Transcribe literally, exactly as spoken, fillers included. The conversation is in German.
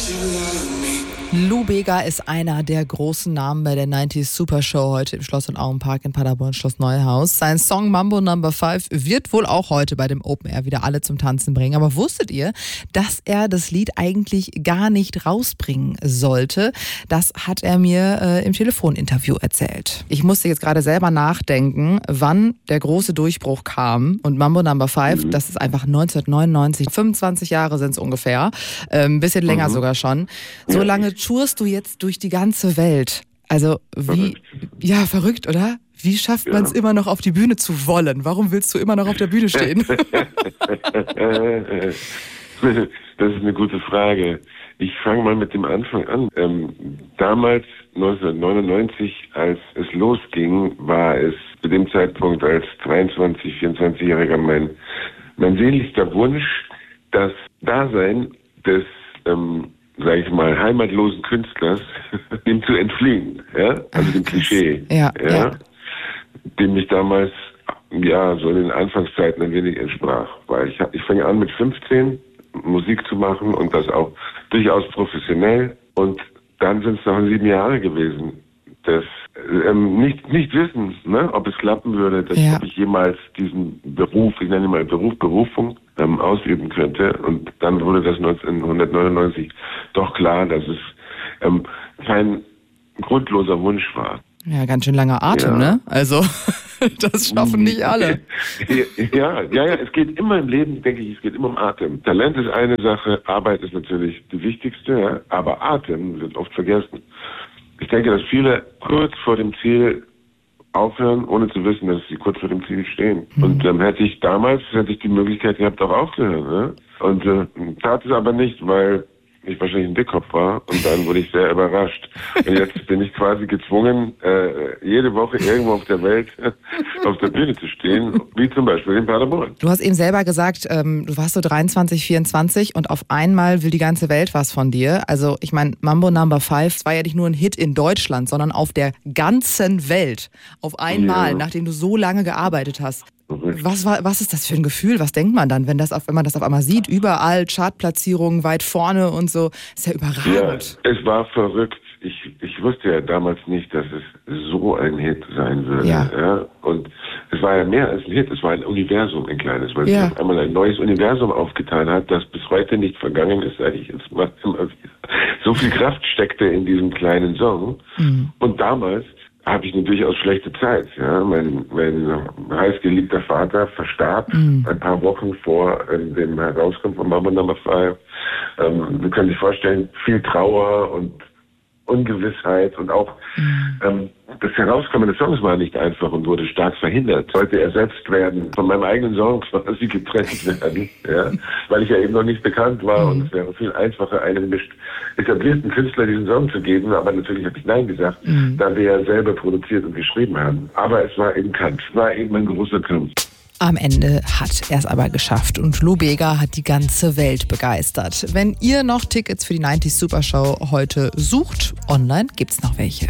Lou Bega ist einer der großen Namen bei der neunzig Super Show heute im Schloss- und Auenpark in Paderborn, Schloss Neuhaus. Sein Song Mambo Number Five wird wohl auch heute bei dem Open Air wieder alle zum Tanzen bringen. Aber wusstet ihr, dass er das Lied eigentlich gar nicht rausbringen sollte? Das hat er mir äh, im Telefoninterview erzählt. Ich musste jetzt gerade selber nachdenken, wann der große Durchbruch kam. Und Mambo Number Five, mhm. das ist einfach neunzehnhundertneunundneunzig. fünfundzwanzig Jahre sind es ungefähr. Äh, ein bisschen länger mhm. sogar schon. So lange tourst du jetzt durch die ganze Welt. Also wie, verrückt. ja, verrückt, oder? Wie schafft ja. man es immer noch auf die Bühne zu wollen? Warum willst du immer noch auf der Bühne stehen? Das ist eine gute Frage. Ich fange mal mit dem Anfang an. Ähm, damals, neunzehnhundertneunundneunzig, als es losging, war es zu dem Zeitpunkt als dreiundzwanzig-, vierundzwanzigjähriger mein, mein sehnlichster Wunsch, das Dasein des ähm, sage ich mal, heimatlosen Künstlers, dem zu entfliehen, ja, also dem Klischee, ja, ja, ja, dem ich damals, ja, so in den Anfangszeiten ein wenig entsprach, weil ich, ich fange an mit fünfzehn Musik zu machen und das auch durchaus professionell und dann sind es noch sieben Jahre gewesen, das ähm, nicht nicht wissen, ne, ob es klappen würde, dass ja. ob ich jemals diesen Beruf, ich nenne ihn mal Beruf, Berufung, ähm, ausüben könnte. Und dann wurde das neunzehnhundertneunundneunzig doch klar, dass es ähm, kein grundloser Wunsch war. Ja, ganz schön langer Atem, ja. ne? Also, das schaffen nicht alle. Ja, ja, ja, es geht immer im Leben, denke ich, es geht immer um Atem. Talent ist eine Sache, Arbeit ist natürlich die wichtigste, ja, aber Atem wird oft vergessen. Ich denke, dass viele kurz vor dem Ziel aufhören, ohne zu wissen, dass sie kurz vor dem Ziel stehen. Mhm. Und ähm, hätte ich damals, hätte ich die Möglichkeit gehabt, auch aufzuhören. Ne? Und äh, tat es aber nicht, weil ich wahrscheinlich ein Dickkopf war und dann wurde ich sehr überrascht. Und jetzt bin ich quasi gezwungen, äh, jede Woche irgendwo auf der Welt auf der Bühne zu stehen, wie zum Beispiel in Paderborn. Du hast eben selber gesagt, ähm, du warst so dreiundzwanzig, vierundzwanzig und auf einmal will die ganze Welt was von dir. Also ich meine, Mambo Number Five war ja nicht nur ein Hit in Deutschland, sondern auf der ganzen Welt. Auf einmal, ja. nachdem du so lange gearbeitet hast. Was war, was ist das für ein Gefühl? Was denkt man dann, wenn das auf, wenn man das auf einmal sieht? Überall Chartplatzierungen weit vorne und so. Ist ja überragend. Ja, es war verrückt. Ich, ich wusste ja damals nicht, dass es so ein Hit sein würde. Ja. Ja? Und es war ja mehr als ein Hit. Es war ein Universum, ein kleines, weil ja. es auf einmal ein neues Universum aufgetan hat, das bis heute nicht vergangen ist, sage ich jetzt mal immer wieder. So viel Kraft steckte in diesem kleinen Song. Mhm. Und damals habe ich eine durchaus schlechte Zeit. Ja, mein, mein heißgeliebter Vater verstarb mm. ein paar Wochen vor äh, dem Herauskommen von Mambo Number Five. Ähm, du kannst dir vorstellen, viel Trauer und Ungewissheit und auch mm. ähm, das Herauskommen des Songs war nicht einfach und wurde stark verhindert. Sollte ersetzt werden, von meinem eigenen Song quasi getrennt werden, ja, weil ich ja eben noch nicht bekannt war mm. und es wäre viel einfacher, einem etablierten Künstler diesen Song zu geben, aber natürlich habe ich Nein gesagt, mm. da wir ja selber produziert und geschrieben haben. Aber es war eben Kampf, es war eben ein großer Kampf. Am Ende hat er es aber geschafft und Lou Bega hat die ganze Welt begeistert. Wenn ihr noch Tickets für die neunzig Super Show heute sucht, online gibt's noch welche.